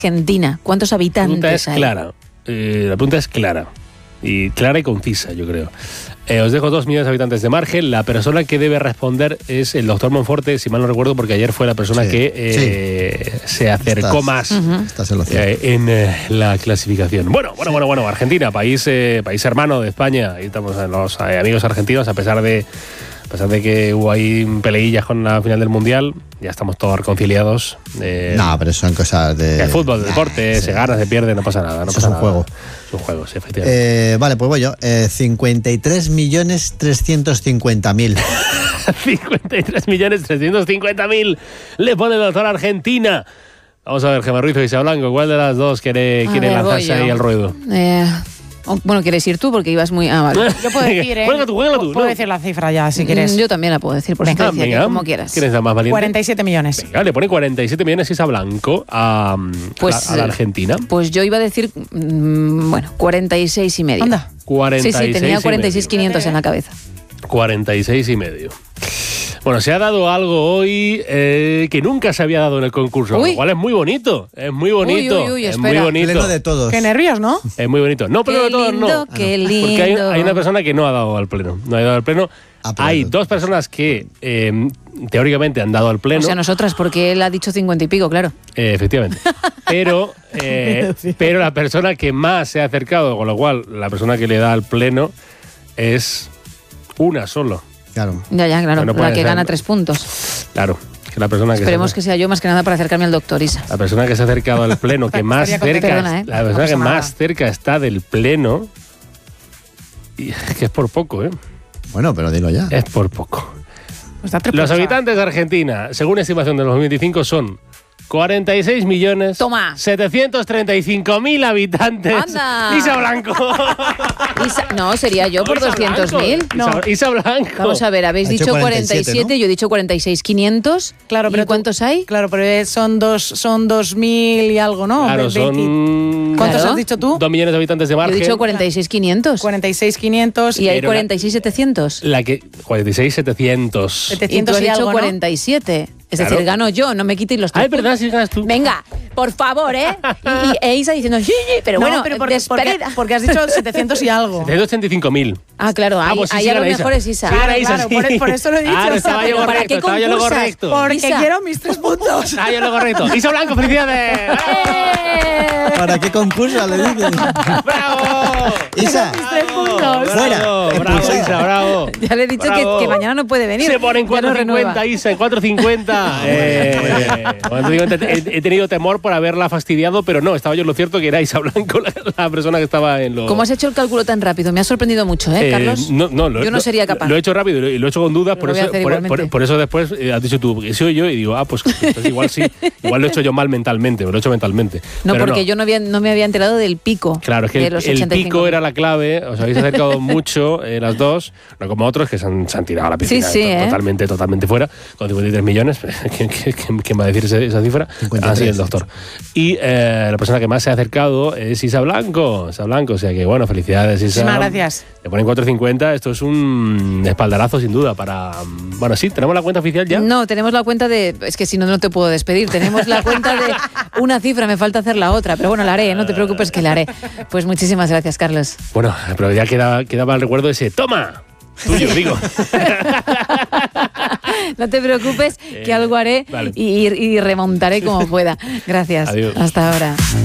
Argentina? ¿Cuántos habitantes hay? La pregunta es clara. Y clara y concisa, yo creo. Os dejo 2 millones de habitantes de margen. La persona que debe responder es el doctor Monforte, si mal no recuerdo, porque ayer fue la persona que se acercó más en la clasificación. Bueno, Argentina, país hermano de España. Ahí estamos los amigos argentinos, a pesar de que hubo ahí peleillas con la final del Mundial, ya estamos todos reconciliados. No, pero son cosas de... El fútbol, de deporte, se gana, se pierde, no pasa nada. Es un juego. Es un juego, sí, efectivamente. Vale, pues voy yo. 53.350.000. 53.350.000 le pone el doctor Argentina. Vamos a ver, Gemma Ruiz o Isa Blanco, ¿cuál de las dos quiere lanzarse ahí al ruedo? Bueno, quieres ir tú porque ibas muy... vale. Yo puedo decir, Juega tú. Puedo decir la cifra ya, si quieres. Yo también la puedo decir, por venga, como quieras. ¿Quién es la más valiente? 47 millones. Venga, le pone 47 millones Isa Blanco a la Argentina. Pues yo iba a decir, 46 y medio. Anda. 46 sí, tenía 46.500 en la cabeza. 46 y medio. Bueno, se ha dado algo hoy que nunca se había dado en el concurso, lo cual es muy bonito. Es muy bonito. Uy, es espera. muy bonito. Pleno de todos. Qué nervios, ¿no? Es muy bonito. No, pleno de todos no. Qué lindo. Porque hay una persona que no ha dado al pleno. No ha dado al pleno. Hay 2 personas que teóricamente han dado al pleno. O sea, nosotras, porque él ha dicho 50 y pico, claro. Efectivamente. Pero la persona que más se ha acercado, con lo cual la persona que le da al pleno es una solo. Claro. Ya, claro. No la que gana 3 puntos. Claro. Que la persona Esperemos que sea yo, más que nada para acercarme al doctor Isa. La persona que se ha acercado al pleno, que más cerca, Perdona, la persona que más cerca está del pleno, y que es por poco, Bueno, pero dilo ya. Es por poco. Pues date Los prisa. habitantes de Argentina, según estimación de 2025, son 46.735.000 habitantes. ¡Anda! Isa Blanco. No, sería yo por 200.000. No. Isa Blanco. Vamos a ver, habéis Ha dicho dicho 47, 47, ¿no? yo he dicho 46.500. Claro, pero ¿Y cuántos hay? Claro, pero son 2.000 y algo, ¿no? Claro, son... ¿Cuántos Claro. has dicho tú? 2 millones de habitantes de Yo margen. he dicho 46.500. 46.500. Y hay Pero 46.700. La que... 46.700. Y tú 700 has y dicho algo, ¿no? 47. Es Claro. decir, gano yo, no me quitéis los 3 Ah, es verdad, si ganas tú. Venga, por favor, ¿eh? Y Isa diciendo, sí, pero No, bueno, pero despedida. porque has dicho 700 y algo. 785.000. Ah, claro, ahí, pues sí, ahí sí, a lo gana mejor Isa. es Isa. Sí, gana Isa, Claro, sí. por eso lo he dicho. Claro, estaba yo pero ¿para correcto, qué estaba yo lo concursas? correcto. Porque Isa. quiero mis 3 puntos. Estaba yo lo correcto. Isa Blanco, felicidades. ¡Eh! ¿Para qué concurso le dicen? ¡Bravo! Isa, Mis 3 puntos. Fuera. Bravo, Expulsada. Isa, bravo. Ya le he dicho que mañana no puede venir. Se pone en Ya no renueva. 4.50, Isa, en 4.50. 4.50. He tenido temor por haberla fastidiado, pero no, estaba yo en lo cierto que era Isa Blanco la persona que estaba en lo... ¿Cómo has hecho el cálculo tan rápido? Me ha sorprendido mucho, Carlos? No, yo no sería capaz. Lo he hecho rápido y lo he hecho con dudas, Lo voy a hacer igualmente. por eso después has dicho tú, que soy yo, y digo, pues entonces igual sí, igual lo he hecho yo mal mentalmente, me lo he hecho mentalmente. No, Pero porque yo no me había enterado del pico. Claro, es que de los el 85.000. pico era la clave, os habéis acercado mucho las dos, no como otros que se han tirado a la piscina totalmente fuera, con 53 millones, ¿quién va a decir esa cifra? 53. Sí, el doctor. Y la persona que más se ha acercado es Isa Blanco, o sea que bueno, felicidades Isa. Muchísimas gracias. Le ponen 4.50, esto es un espaldarazo sin duda para... Bueno, sí, ¿tenemos la cuenta oficial ya? No, tenemos la cuenta de... Es que si no, no te puedo despedir. Tenemos la cuenta de una cifra, me falta hacer la otra. Pero bueno, la haré, no te preocupes que la haré. Pues muchísimas gracias, Carlos. Bueno, pero ya quedaba el recuerdo ese ¡toma! Tuyo, digo. No te preocupes que algo haré vale. y remontaré como pueda. Gracias. Adiós. Hasta ahora.